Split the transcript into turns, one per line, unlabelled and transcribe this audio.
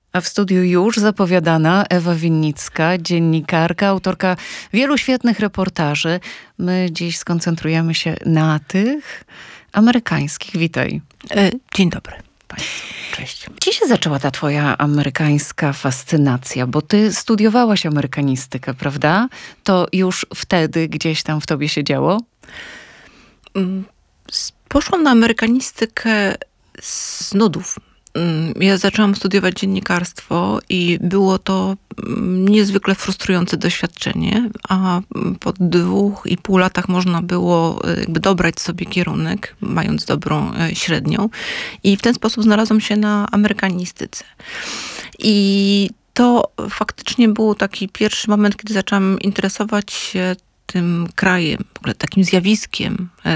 A w studiu już zapowiadana Ewa Winnicka, dziennikarka, autorka wielu świetnych reportaży. My dziś skoncentrujemy się na tych amerykańskich. Witaj.
Dzień dobry Państwu. Cześć.
Gdzie się zaczęła ta twoja amerykańska fascynacja? Bo ty studiowałaś amerykanistykę, prawda? To już wtedy gdzieś tam w tobie się działo?
Poszłam na amerykanistykę z nudów. Ja zaczęłam studiować dziennikarstwo i było to niezwykle frustrujące doświadczenie, a po 2,5 latach można było jakby dobrać sobie kierunek, mając dobrą średnią. I w ten sposób znalazłam się na amerykanistyce. I to faktycznie był taki pierwszy moment, kiedy zaczęłam interesować się tym krajem, w ogóle takim zjawiskiem